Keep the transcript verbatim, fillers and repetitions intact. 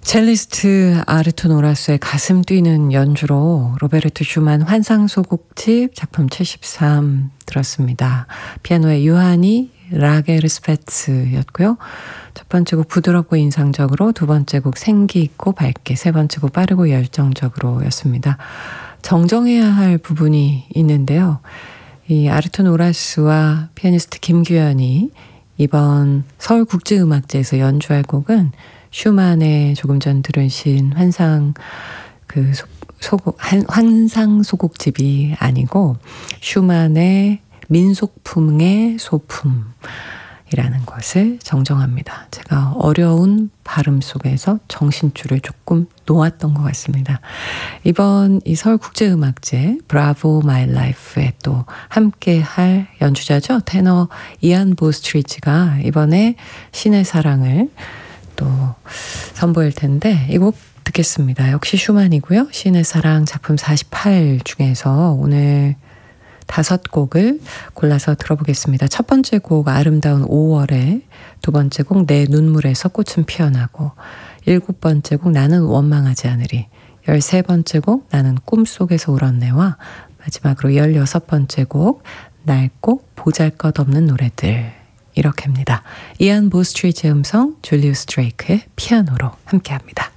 첼리스트 아르톤 오라스의 가슴 뛰는 연주로 로베르토 슈만 환상소곡집 작품 칠십삼 들었습니다. 피아노의 유하니 라게르스페츠였고요. 첫 번째 곡 부드럽고 인상적으로, 두 번째 곡 생기 있고 밝게, 세 번째 곡 빠르고 열정적으로 였습니다. 정정해야 할 부분이 있는데요. 이 아르톤 오라스와 피아니스트 김규현이 이번 서울국제음악제에서 연주할 곡은 슈만의 조금 전 들으신 환상 그 소, 소곡 한, 환상 소곡집이 아니고 슈만의 민속풍의 소품이라는 것을 정정합니다. 제가 어려운 발음 속에서 정신줄을 조금 놓았던 것 같습니다. 이번 이 서울국제음악제 브라보 마이 라이프에 또 함께 할 연주자죠. 테너 이안 보스트리지가 이번에 신의 사랑을 또 선보일 텐데 이 곡 듣겠습니다. 역시 슈만이고요. 신의 사랑 작품 사십팔 중에서 오늘 다섯 곡을 골라서 들어보겠습니다. 첫 번째 곡 아름다운 오월에, 두 번째 곡 내 눈물에서 꽃은 피어나고, 일곱 번째 곡 나는 원망하지 않으리, 열세 번째 곡 나는 꿈속에서 울었네와 마지막으로 열여섯 번째 곡 낡고 보잘것없는 노래들, 이렇게입니다. 이안 보스트리지의 음성, 줄리우스 드레이크의 피아노로 함께합니다.